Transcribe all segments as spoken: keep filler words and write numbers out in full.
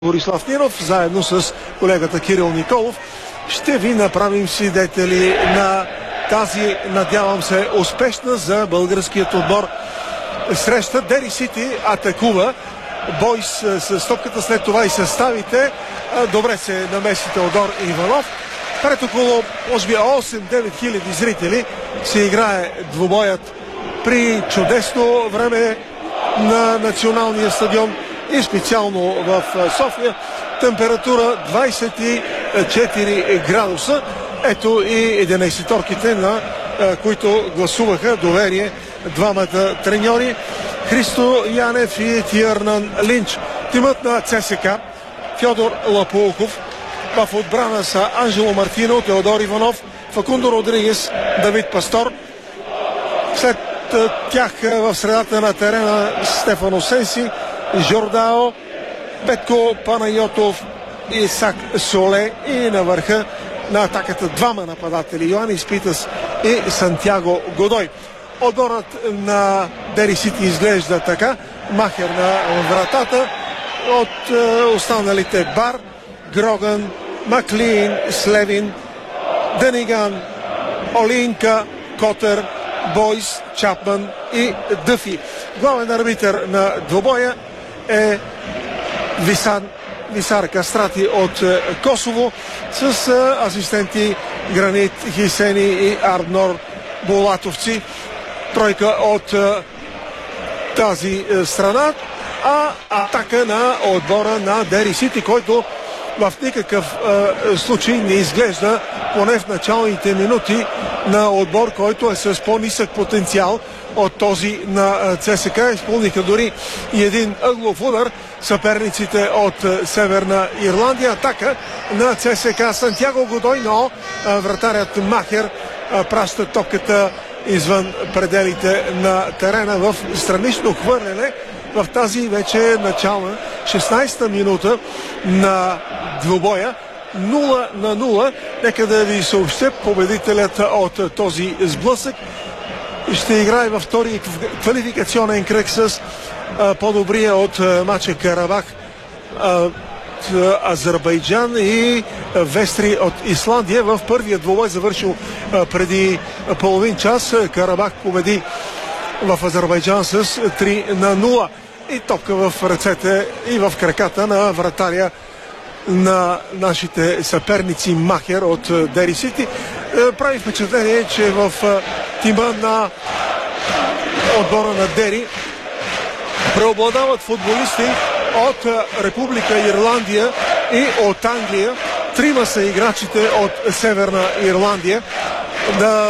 Борислав Нинов, заедно с колегата Кирил Николов, ще ви направим свидетели на тази, надявам се, успешна за българският отбор среща. Дери Сити атакува. Бойс с топката, след това и съставите. Добре се намеси Теодор Иванов. Пред около, може би, осем-девет хиляди зрители се играе двубоят при чудесно време на националния стадион и специално в София. Температура двадесет и четири градуса. Ето и единадесеторките, на които гласуваха доверие двамата треньори. Христо Янев и Тиернан Линч. Тимът на ЦСКА: Фьодор Лапулков. В отбрана са Анжело Мартино, Теодор Иванов, Факундо Родригес, Давид Пастор. След тях в средата на терена Стефано Сенси, Жордао, Петко Панайотов, Исак Соле, и на върха на атаката двама нападатели: Йоанис Питас и Сантьяго Годой. Отборът на Дери Сити изглежда така: Махер на вратата, от е, останалите Бар, Гроган, Маклин, Слевин, Дениган, Олинка, Котер, Бойс, Чапман и Дъфи. Главен арбитър на двобоя е Висан Висар Кастрати от Косово, с асистенти Гранит Хисени и Арнор Булатовци. Тройка от тази страна, а атака на отбора на Дери Сити, който в никакъв е, случай не изглежда, поне в началните минути, на отбор, който е с по-нисък потенциал от този на ЦСКА. Изпълниха дори и един ъглов удар съперниците от е, Северна Ирландия. Атака на ЦСКА: Сантьяго Годой, но е, вратарят Махер е, праща топката извън пределите на терена в странично хвърляне в тази вече начална шестнадесета минута на двубоя. нула на нула. Нека да ви съобщя, победителят от този сблъсък ще играе във втори квалификационен кръг с а, по-добрия от а, мача Карабах а, Азербайджан и Вестри от Исландия. В първия двубой, завършил а, преди половин час, Карабах победи в Азербайджан с три на нула. И топка в ръцете и в краката на вратаря на нашите съперници Махер от Дери Сити. Прави впечатление, че в тима на отбора на Дери преобладават футболисти от Република Ирландия и от Англия. Трима са играчите от Северна Ирландия. Да,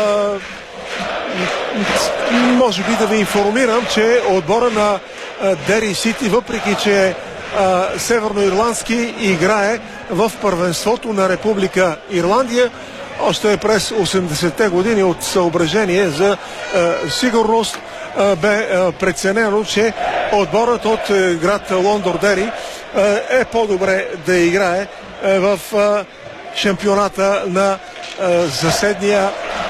може би да ви информирам, че отбора на Дери Сити, въпреки че а, северноирландски, играе в първенството на Република Ирландия още през осемдесетте години. От съображение за а, сигурност а, бе а, преценено, че отборът от а, град Лондор-Дери а, е по-добре да играе а, в а, шампионата на а, съседния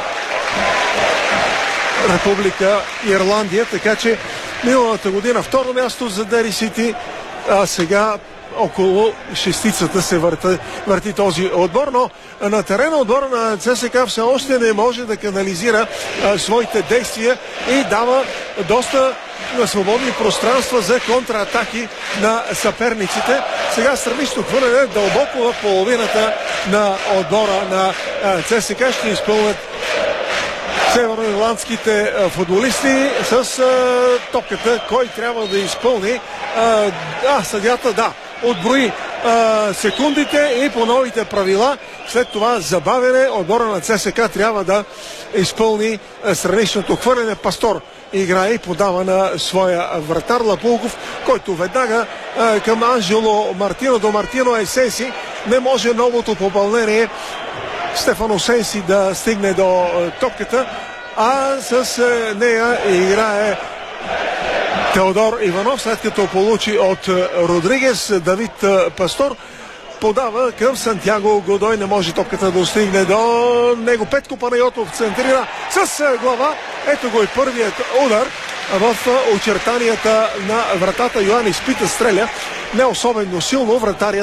Република Ирландия, така че миналата година второ място за Дери Сити, а сега около шестицата се върти, върти този отбор, но на терена отбора на ЦСКА все още не може да канализира а, своите действия и дава доста свободни пространства за контратаки на съперниците. Сега странично хвърляне дълбоко в половината на отбора на а, ЦСКА ще изпълнят северноирландските футболисти с а, топката. Кой трябва да изпълни? А, а съдята, да, отброи а, секундите и по новите правила. След това забавяне отбора на ЦСКА трябва да изпълни а, страничното хвърляне. Пастор играе и подава на своя вратар Лапулков, който веднага а, към Анжело Мартино. До Мартино е Сенси. Не може новото попълнение Стефано Сенси да стигне до топката, а с нея играе Теодор Иванов, след като получи от Родригес. Давид Пастор подава към Сантьяго Годой. Не може топката да стигне до него. Петко Панайотов центрира с глава. Ето го и първият удар в очертанията на вратата. Йоанис Питас стреля не особено силно. Вратаря